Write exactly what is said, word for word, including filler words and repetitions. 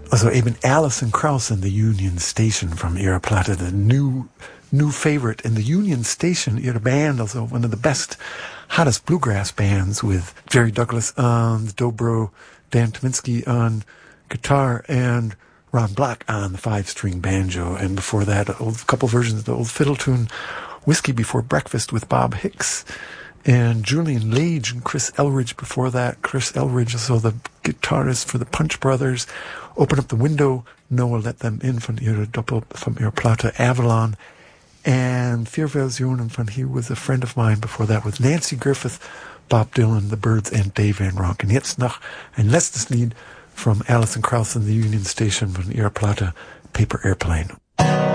Also eben Alison Krauss and the Union Station from ihrer Platte, the new new favorite in the Union Station, ihre Band, also one of the best, hottest bluegrass bands with Jerry Douglas on the dobro, Dan Tyminski on guitar, and Ron Black on the five-string banjo. And before that, a couple versions of the old fiddle tune, Whiskey Before Breakfast with Bob Hicks, and Julian Lage and Chris Elridge before that. Chris Elridge, so the guitarist for the Punch Brothers. Open Up the Window, Noah Let Them In von ihrer Doppel, from ihrer Platte Avalon. And Vier Versionen von He Was a Friend of Mine before that with Nancy Griffith, Bob Dylan, the Byrds, and Dave Van Ronk. Und jetzt noch ein letztes Lied from Alison Krauss and the Union Station von ihrer Platte Paper Airplane.